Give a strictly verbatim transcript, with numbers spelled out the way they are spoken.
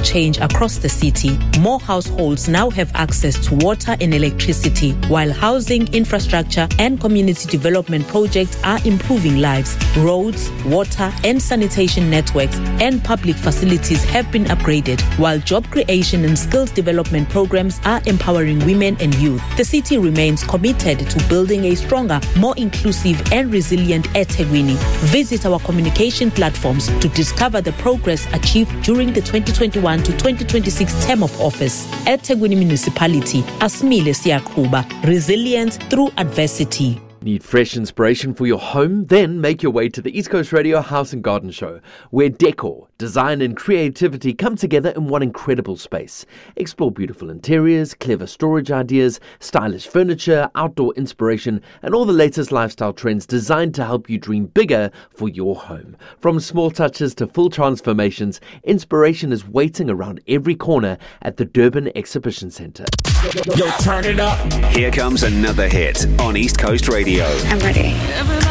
change across the city. More households now have access to water and electricity, while housing, infrastructure, and community development projects are improving lives. Roads, water, and sanitation networks and public facilities have been upgraded, while job creation and skills development programs are empowering women and youth. The city remains committed to building a stronger, more inclusive and resilient eThekwini. Visit our communication platforms to discover the progress achieved during the twenty twenty-one to twenty twenty-six term of office. eThekwini Municipality, Asmile Siyakuba, resilience through adversity. Need fresh inspiration for your home? Then make your way to the East Coast Radio House and Garden Show, where decor, design and creativity come together in one incredible space. Explore beautiful interiors, clever storage ideas, stylish furniture, outdoor inspiration, and all the latest lifestyle trends designed to help you dream bigger for your home. From small touches to full transformations, inspiration is waiting around every corner at the Durban Exhibition Centre. Yo, turn it up. Here comes another hit on East Coast Radio. I'm ready.